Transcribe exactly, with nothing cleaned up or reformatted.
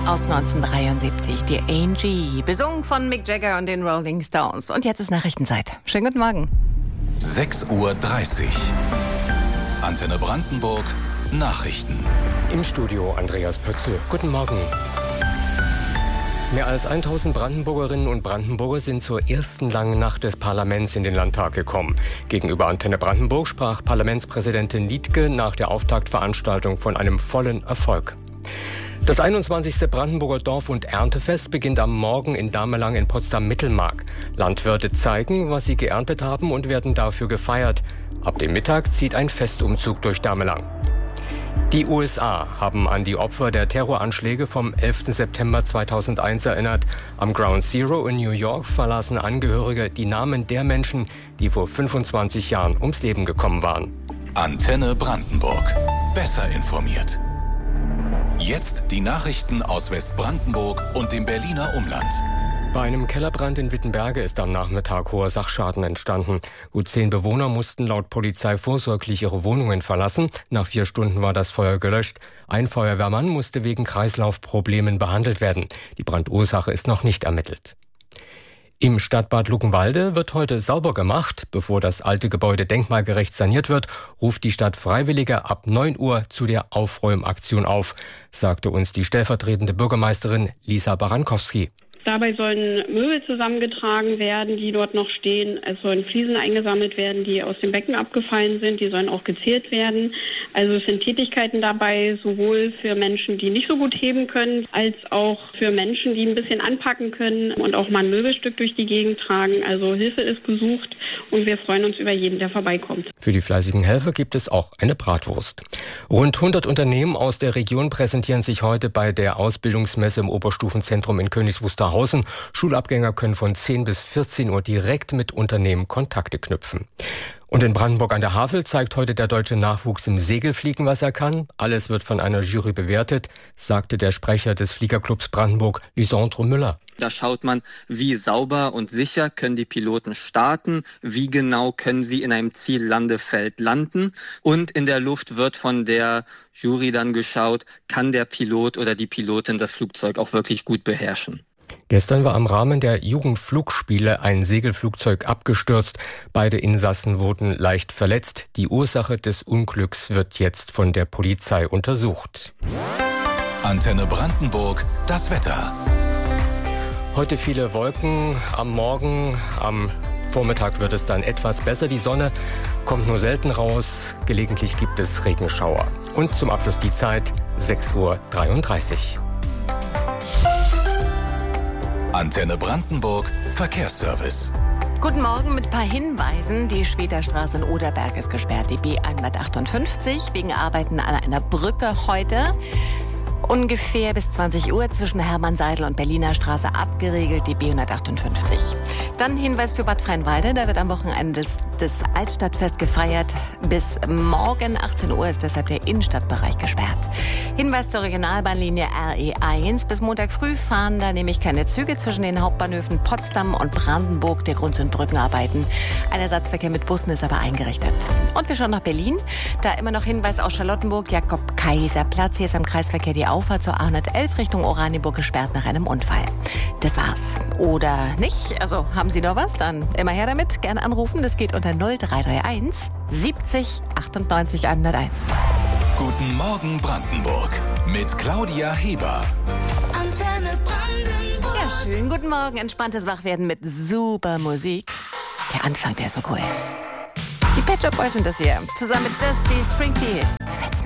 aus neunzehnhundertdreiundsiebzig, die Angie, besungen von Mick Jagger und den Rolling Stones. Und jetzt ist Nachrichtenzeit. Schönen guten Morgen. sechs Uhr dreißig. Antenne Brandenburg, Nachrichten. Im Studio Andreas Pötzl. Guten Morgen. Mehr als tausend Brandenburgerinnen und Brandenburger sind zur ersten langen Nacht des Parlaments in den Landtag gekommen. Gegenüber Antenne Brandenburg sprach Parlamentspräsidentin Liedtke nach der Auftaktveranstaltung von einem vollen Erfolg. Das einundzwanzigste Brandenburger Dorf- und Erntefest beginnt am Morgen in Damelang in Potsdam-Mittelmark. Landwirte zeigen, was sie geerntet haben und werden dafür gefeiert. Ab dem Mittag zieht ein Festumzug durch Damelang. Die U S A haben an die Opfer der Terroranschläge vom elften September zweitausendeins erinnert. Am Ground Zero in New York verlassen Angehörige die Namen der Menschen, die vor fünfundzwanzig Jahren ums Leben gekommen waren. Antenne Brandenburg. Besser informiert. Jetzt die Nachrichten aus Westbrandenburg und dem Berliner Umland. Bei einem Kellerbrand in Wittenberge ist am Nachmittag hoher Sachschaden entstanden. Gut zehn Bewohner mussten laut Polizei vorsorglich ihre Wohnungen verlassen. Nach vier Stunden war das Feuer gelöscht. Ein Feuerwehrmann musste wegen Kreislaufproblemen behandelt werden. Die Brandursache ist noch nicht ermittelt. Im Stadtbad Luckenwalde wird heute sauber gemacht. Bevor das alte Gebäude denkmalgerecht saniert wird, ruft die Stadt Freiwillige ab neun Uhr zu der Aufräumaktion auf, sagte uns die stellvertretende Bürgermeisterin Lisa Barankowski. Dabei sollen Möbel zusammengetragen werden, die dort noch stehen. Es sollen Fliesen eingesammelt werden, die aus dem Becken abgefallen sind. Die sollen auch gezählt werden. Also es sind Tätigkeiten dabei, sowohl für Menschen, die nicht so gut heben können, als auch für Menschen, die ein bisschen anpacken können und auch mal ein Möbelstück durch die Gegend tragen. Also Hilfe ist gesucht und wir freuen uns über jeden, der vorbeikommt. Für die fleißigen Helfer gibt es auch eine Bratwurst. Rund hundert Unternehmen aus der Region präsentieren sich heute bei der Ausbildungsmesse im Oberstufenzentrum in Königs Wusterhausen. Schulabgänger können von zehn bis vierzehn Uhr direkt mit Unternehmen Kontakte knüpfen. Und in Brandenburg an der Havel zeigt heute der deutsche Nachwuchs im Segelfliegen, was er kann. Alles wird von einer Jury bewertet, sagte der Sprecher des Fliegerclubs Brandenburg, Lysandre Müller. Da schaut man, wie sauber und sicher können die Piloten starten, wie genau können sie in einem Ziellandefeld landen. Und in der Luft wird von der Jury dann geschaut, kann der Pilot oder die Pilotin das Flugzeug auch wirklich gut beherrschen. Gestern war im Rahmen der Jugendflugspiele ein Segelflugzeug abgestürzt. Beide Insassen wurden leicht verletzt. Die Ursache des Unglücks wird jetzt von der Polizei untersucht. Antenne Brandenburg, das Wetter. Heute viele Wolken am Morgen, am Vormittag wird es dann etwas besser. Die Sonne kommt nur selten raus. Gelegentlich gibt es Regenschauer. Und zum Abschluss die Zeit, sechs Uhr dreiunddreißig. Antenne Brandenburg, Verkehrsservice. Guten Morgen mit ein paar Hinweisen. Die Schweterstraße in Oderberg ist gesperrt, die B hundertachtundfünfzig, wegen Arbeiten an einer Brücke heute. Ungefähr bis zwanzig Uhr zwischen Hermann-Seidel und Berliner Straße abgeriegelt, die B hundertachtundfünfzig. Dann Hinweis für Bad Freienwalde, da wird am Wochenende das, das Altstadtfest gefeiert. Bis morgen achtzehn Uhr ist deshalb der Innenstadtbereich gesperrt. Hinweis zur Regionalbahnlinie R E eins. Bis Montag früh fahren da nämlich keine Züge zwischen den Hauptbahnhöfen Potsdam und Brandenburg. Der Grund sind Brückenarbeiten. Ein Ersatzverkehr mit Bussen ist aber eingerichtet. Und wir schauen nach Berlin. Da immer noch Hinweis aus Charlottenburg, Jakob-Kaiser-Platz. Hier ist am Kreisverkehr die Auffahrt zur A hundertelf Richtung Oranienburg gesperrt nach einem Unfall. Das war's. Oder nicht? Also haben Sie noch was? Dann immer her damit. Gerne anrufen. Das geht unter null drei drei eins siebzig achtundneunzig hunderteins. Guten Morgen Brandenburg mit Claudia Heber. Antenne Brandenburg. Ja, schön. Guten Morgen. Entspanntes Wachwerden mit super Musik. Der Anfang, der ist so cool. Die Pet Shop Boys sind das hier. Zusammen mit Dusty Springfield.